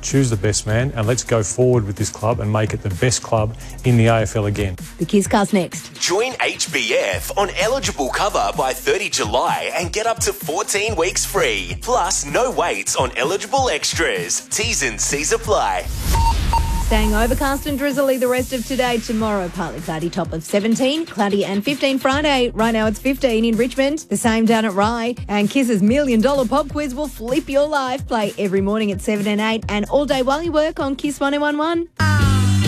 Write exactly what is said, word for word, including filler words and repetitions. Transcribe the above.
choose the best man, and let's go forward with this club and make it the best club in the A F L again. The Kisscast next. Join H B F on eligible cover by the thirtieth of July and get up to fourteen weeks free. Plus, no waits on eligible extras. T's and C's apply. Staying overcast and drizzly the rest of today. Tomorrow, partly cloudy, top of seventeen. Cloudy and fifteen Friday. Right now it's fifteen in Richmond. The same down at Rye. And Kiss's Million Dollar Pop Quiz will flip your life. Play every morning at seven and eight and all day while you work on Kiss one oh one one.